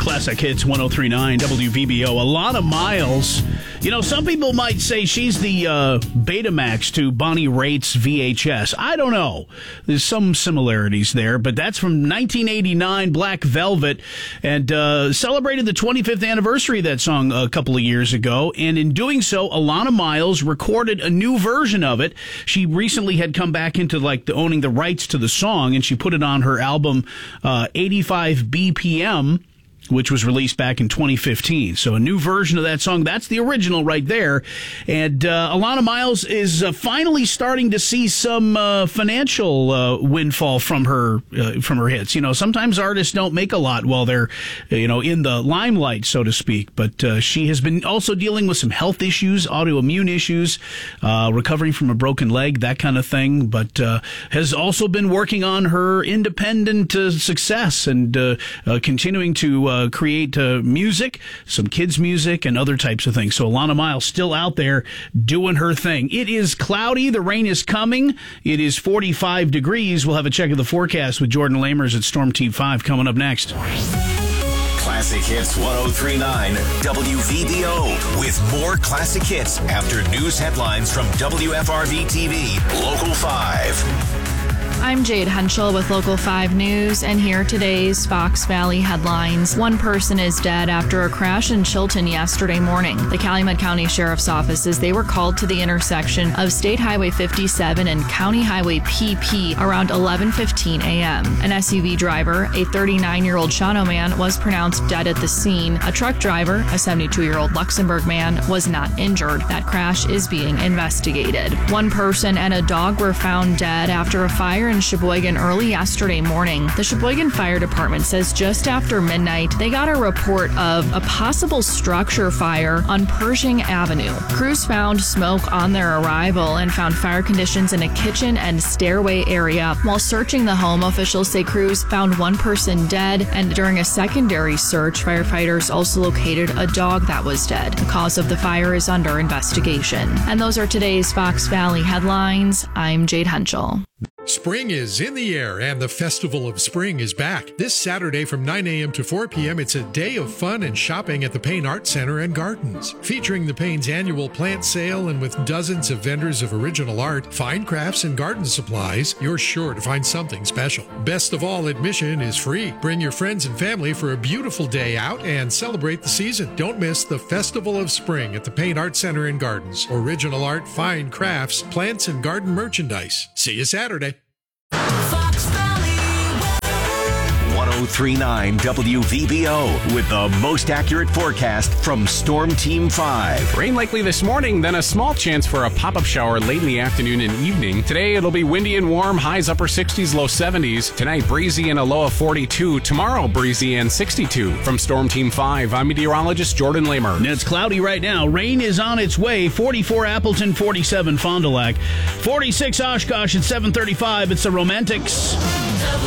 Classic Hits 103.9 WVBO. Alana Miles. You know, some people might say she's the Betamax to Bonnie Raitt's VHS. I don't know. There's some similarities there, but that's from 1989, Black Velvet, and celebrated the 25th anniversary of that song a couple of years ago. And in doing so, Alana Miles recorded a new version of it. She recently had come back into owning the rights to the song, and she put it on her album 85 BPM, which was released back in 2015. So a new version of that song. That's the original right there. And Alana Miles is finally starting to see some financial windfall from her hits. You know, sometimes artists don't make a lot while they're, in the limelight, so to speak. But she has been also dealing with some health issues, autoimmune issues, recovering from a broken leg, that kind of thing. But has also been working on her independent success and continuing to create music, some kids' music, and other types of things. So Alana Miles still out there doing her thing. It is cloudy. The rain is coming. It is 45 degrees. We'll have a check of the forecast with Jordan Lamers at Storm Team 5 coming up next. Classic Hits 103.9 WVBO with more classic hits after news headlines from WFRV TV Local 5. I'm Jade Henschel with Local 5 News, and here are today's Fox Valley headlines. One person is dead after a crash in Chilton yesterday morning. The Calumet County Sheriff's Office says they were called to the intersection of State Highway 57 and County Highway PP around 11:15 a.m. An SUV driver, a 39-year-old Shawano man, was pronounced dead at the scene. A truck driver, a 72-year-old Luxembourg man, was not injured. That crash is being investigated. One person and a dog were found dead after a fire in Sheboygan early yesterday morning. The Sheboygan Fire Department says just after midnight, they got a report of a possible structure fire on Pershing Avenue. Crews found smoke on their arrival and found fire conditions in a kitchen and stairway area. While searching the home, officials say crews found one person dead, and during a secondary search, firefighters also located a dog that was dead. The cause of the fire is under investigation. And those are today's Fox Valley headlines. I'm Jade Henschel. Spring is in the air, and the Festival of Spring is back. This Saturday from 9 a.m. to 4 p.m., it's a day of fun and shopping at the Payne Art Center and Gardens. Featuring the Payne's annual plant sale and with dozens of vendors of original art, fine crafts, and garden supplies, you're sure to find something special. Best of all, admission is free. Bring your friends and family for a beautiful day out and celebrate the season. Don't miss the Festival of Spring at the Payne Art Center and Gardens. Original art, fine crafts, plants, and garden merchandise. See you Saturday. Fox Valley 103.9 WVBO with the most accurate forecast from Storm Team 5. Rain likely this morning, then a small chance for a pop-up shower late in the afternoon and evening. Today it'll be windy and warm, highs upper 60s, low 70s. Tonight breezy and a low of 42. Tomorrow breezy and 62. From Storm Team 5, I'm meteorologist Jordan Lamer. And it's cloudy right now. Rain is on its way. 44 Appleton, 47 Fond du Lac, 46 Oshkosh at 7:35. It's the Romantics.